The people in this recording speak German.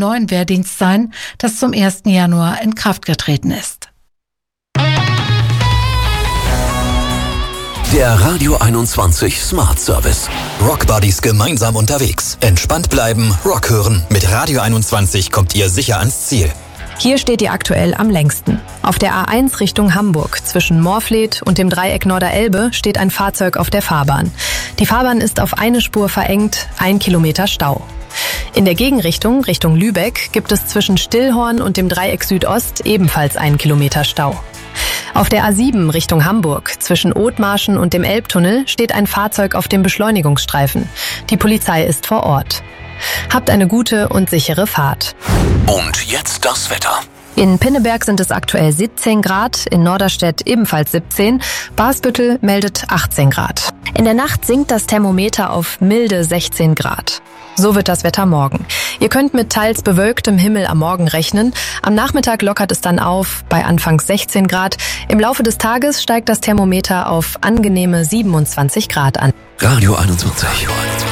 neuen Wehrdienst sein, das zum 1. Januar in Kraft getreten ist. Der Radio 21 Smart Service. Rock Buddies gemeinsam unterwegs. Entspannt bleiben, Rock hören. Mit Radio 21 kommt ihr sicher ans Ziel. Hier steht ihr aktuell am längsten. Auf der A1 Richtung Hamburg zwischen Moorfleet und dem Dreieck Norderelbe steht ein Fahrzeug auf der Fahrbahn. Die Fahrbahn ist auf eine Spur verengt, 1 Kilometer Stau. In der Gegenrichtung, Richtung Lübeck, gibt es zwischen Stillhorn und dem Dreieck Südost ebenfalls 1 Kilometer Stau. Auf der A7 Richtung Hamburg zwischen Othmarschen und dem Elbtunnel steht ein Fahrzeug auf dem Beschleunigungsstreifen. Die Polizei ist vor Ort. Habt eine gute und sichere Fahrt. Und jetzt das Wetter. In Pinneberg sind es aktuell 17 Grad, in Norderstedt ebenfalls 17, Barsbüttel meldet 18 Grad. In der Nacht sinkt das Thermometer auf milde 16 Grad. So wird das Wetter morgen. Ihr könnt mit teils bewölktem Himmel am Morgen rechnen. Am Nachmittag lockert es dann auf bei anfangs 16 Grad. Im Laufe des Tages steigt das Thermometer auf angenehme 27 Grad an. Radio 21.